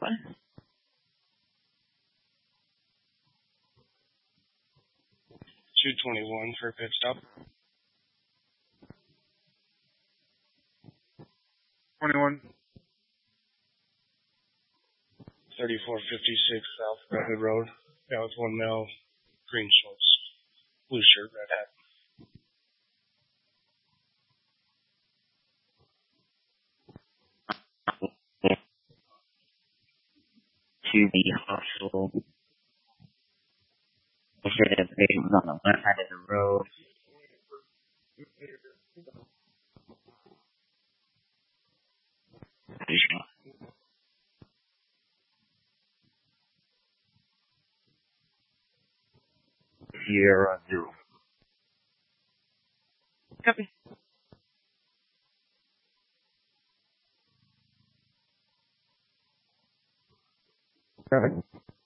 221 for a pit stop. 21. 3456 South Redwood Road. That was 1 male, green shorts, blue shirt, red hat. To the hospital. Make sure that the patient was on the left side of the road. Sierra 0. Copy. Perfect.